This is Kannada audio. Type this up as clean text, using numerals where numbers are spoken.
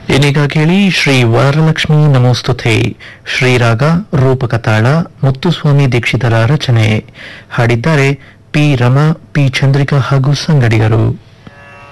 ಏನೀಗ ಕೇಳಿ ಶ್ರೀ ವರಲಕ್ಷ್ಮೀ ನಮೋಸ್ತುತೆ ಶ್ರೀರಾಗ ರೂಪಕತಾಳ ಮುತ್ತುಸ್ವಾಮಿ ದೀಕ್ಷಿತರ ರಚನೆ. ಹಾಡಿದ್ದಾರೆ ಪಿ ರಮಾ, ಪಿ ಚಂದ್ರಿಕಾ ಹಾಗೂ ಸಂಗಡಿಗರು.